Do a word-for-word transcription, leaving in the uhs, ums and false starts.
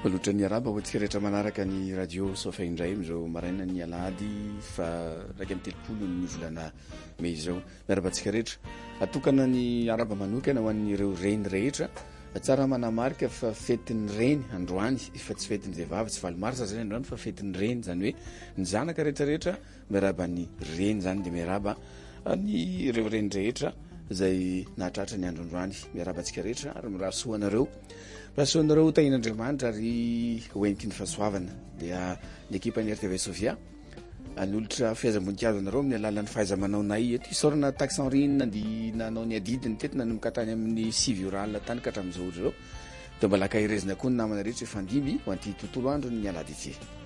Balotra ny araba ho antsika rehetra manaraka ny radio sofa indray amizao maraina ny alahady fa raika amin'ny telopolo ny volana me izao miarabantsika rehetra atokana ny araba manokana ho an'ireo reny rehetra tsara manamarika fa fetin'ny reny androany fa tsy fetin'ny vehivavy tsy valo marsa zany androany fa fetin'ny reny zany hoe ny zanaka rehetrarehetra miaraba ny reny zany dia miaraba ny ireo reny rehetra zay nahatratra ny androandroany miarabantsika rehetra ary mirahasoanareo rahasoanareo tahin'Andriamanitra ary hoentiky ny fahasoavana dia ny ekipa ny R T V Sofia anolotra fihaizam-boninkazo anareo amin'ny alalan'ny fahaiza-manao nay eto isorana taxan rine di nanao ny adidiny teto na nomboka tany amin'ny sivy oral tany ka hatramin'izao ohatrareo dia mbola kahirezina koa ny namana rehetra efa andimy ho anty tontolo andro ny alady ity